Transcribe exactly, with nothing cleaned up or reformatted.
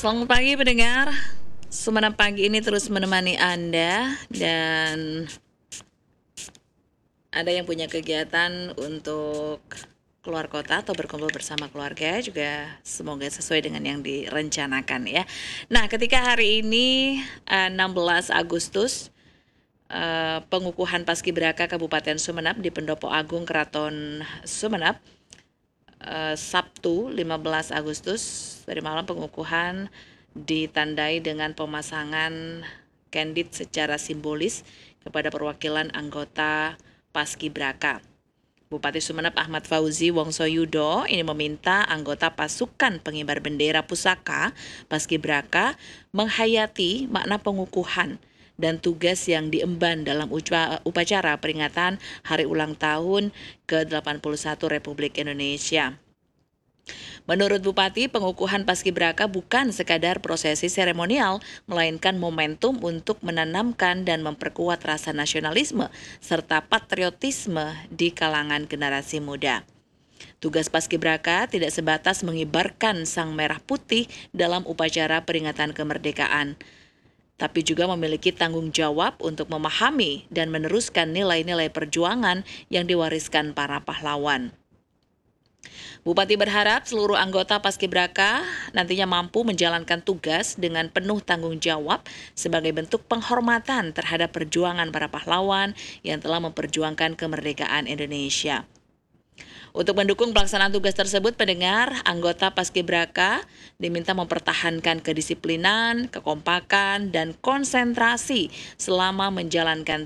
Selamat pagi pendengar, Sumenep Pagi ini terus menemani Anda dan ada yang punya kegiatan untuk keluar kota atau berkumpul bersama keluarga juga semoga sesuai dengan yang direncanakan ya. Nah ketika hari ini eh, enam belas Agustus eh, pengukuhan Paskibraka Kabupaten Sumenep di Pendopo Agung Keraton Sumenep, eh, Sabtu lima belas Agustus dari malam pengukuhan ditandai dengan pemasangan candid secara simbolis kepada perwakilan anggota Paskibraka. Bupati Sumenep Ahmad Fauzi Wongsoyudo ini meminta anggota pasukan pengibar bendera pusaka Paskibraka menghayati makna pengukuhan dan tugas yang diemban dalam upacara peringatan Hari Ulang Tahun ke delapan puluh satu Republik Indonesia. Menurut Bupati, pengukuhan Paskibraka bukan sekadar prosesi seremonial, melainkan momentum untuk menanamkan dan memperkuat rasa nasionalisme serta patriotisme di kalangan generasi muda. Tugas Paskibraka tidak sebatas mengibarkan sang merah putih dalam upacara peringatan kemerdekaan, tapi juga memiliki tanggung jawab untuk memahami dan meneruskan nilai-nilai perjuangan yang diwariskan para pahlawan. Bupati berharap seluruh anggota Paskibraka nantinya mampu menjalankan tugas dengan penuh tanggung jawab sebagai bentuk penghormatan terhadap perjuangan para pahlawan yang telah memperjuangkan kemerdekaan Indonesia. Untuk mendukung pelaksanaan tugas tersebut, pendengar, anggota Paskibraka diminta mempertahankan kedisiplinan, kekompakan, dan konsentrasi selama menjalankan